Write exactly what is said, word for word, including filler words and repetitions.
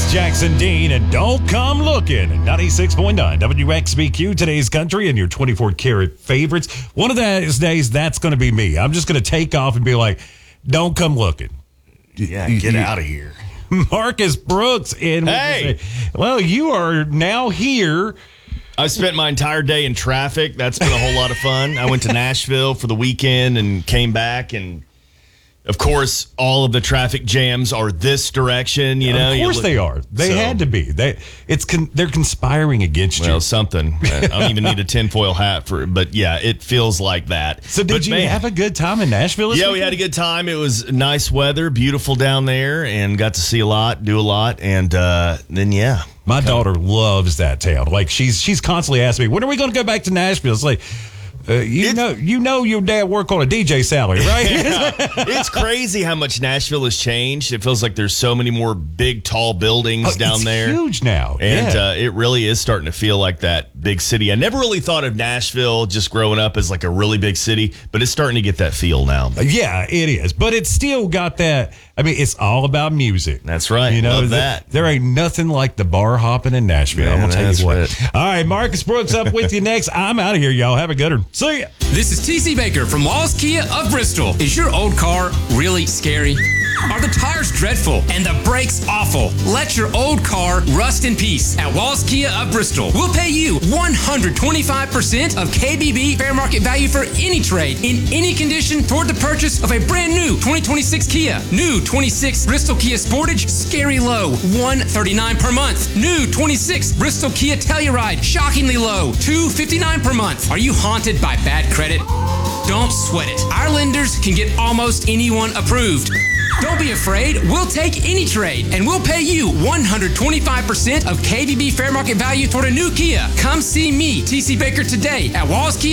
It's Jackson Dean and Don't Come Looking. ninety-six point nine W X B Q, today's country, and your twenty-four karat favorites. One of those days, that's going to be me. I'm just going to take off and be like, don't come looking. Yeah, get out of here. Marcus Brooks in. Hey! Well, you are now here. I spent my entire day in traffic. That's been a whole lot of fun. I went to Nashville for the weekend and came back, and of course, all of the traffic jams are this direction. You know, of course look, they are. They so, had to be. They it's con, they're conspiring against well, you. something. I don't even need a tinfoil hat for it, but yeah, it feels like that. So, did but you man, have a good time in Nashville? This yeah, weekend? we had a good time. It was nice weather, beautiful down there, and got to see a lot, do a lot, and uh, then yeah. My daughter loves that town. Like she's she's constantly asking me, when are we going to go back to Nashville? It's like, uh, you it's, know, you know, your dad work on a D J salary, right? Yeah. It's crazy how much Nashville has changed. It feels like there's so many more big, tall buildings oh, down it's there. Huge now, and yeah. uh, it really is starting to feel like that big city. I never really thought of Nashville just growing up as like a really big city, but it's starting to get that feel now. Yeah, it is, but it's still got that. I mean, it's all about music. That's right. You know Love the, that. There ain't nothing like the bar hopping in Nashville. Man, I'm gonna tell you what. right. All right, Marcus Brooks up with you next. I'm out of here, y'all. Have a good one. See ya. This is T C Baker from Walls Kia of Bristol. Is your old car really scary? Are the tires dreadful and the brakes awful? Let your old car rust in peace at Walls Kia of Bristol. We'll pay you one hundred twenty-five percent of K B B fair market value for any trade in any condition toward the purchase of a brand new twenty twenty-six Kia. New twenty-six Bristol Kia Sportage, scary low, one hundred thirty-nine dollars per month. New twenty-six Bristol Kia Telluride, shockingly low, two hundred fifty-nine dollars per month. Are you haunted by bad credit? Don't sweat it. Our lenders can get almost anyone approved. Don't be afraid. We'll take any trade, and we'll pay you one hundred twenty-five percent of K B B fair market value toward a new Kia. Come see me, T C Baker, today at Walls Kia.